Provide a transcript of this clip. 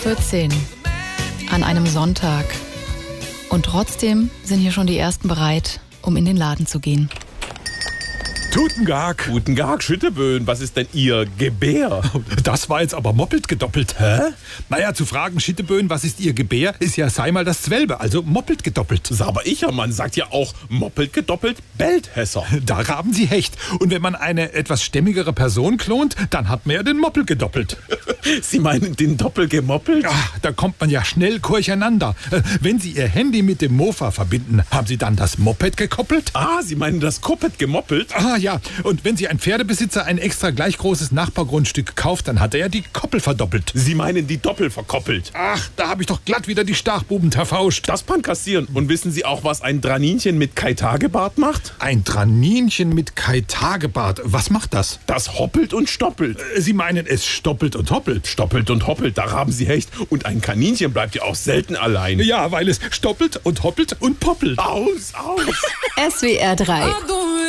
14 an einem Sonntag. Und trotzdem sind hier schon die Ersten bereit, um in den Laden zu gehen. Guten Tag. Guten Tag, Schütteböen. Was ist denn Ihr Gebär? Das war jetzt aber moppelt gedoppelt. Hä? Naja, zu fragen, Schitteböen, was ist Ihr Gebär, ist ja sei mal das Zwelbe, also moppelt gedoppelt. Das aber man sagt ja auch moppelt gedoppelt, bellt Hesser. Da haben Sie recht. Und wenn man eine etwas stämmigere Person klont, dann hat man ja den Moppel gedoppelt. Sie meinen den Doppel gemoppelt? Ja, da kommt man ja schnell durcheinander. Wenn Sie Ihr Handy mit dem Mofa verbinden, haben Sie dann das Moped gekoppelt? Ah, Sie meinen das Koppet gemoppelt? Ah ja, und wenn Sie ein Pferdebesitzer ein extra gleich großes Nachbargrundstück kauft, dann hat er ja die Koppel verdoppelt. Sie meinen die Doppel verkoppelt? Ach, da habe ich doch glatt wieder die Stachbuben verfauscht. Das kann kassieren. Und wissen Sie auch, was ein Draninchen mit Kai-Tagebart macht? Ein Draninchen mit Kai-Tagebart, was macht das? Das hoppelt und stoppelt. Sie meinen, es stoppelt und hoppelt? Stoppelt und hoppelt, da haben Sie recht. Und ein Kaninchen bleibt ja auch selten allein. Ja, weil es stoppelt und hoppelt und poppelt. Aus. SWR 3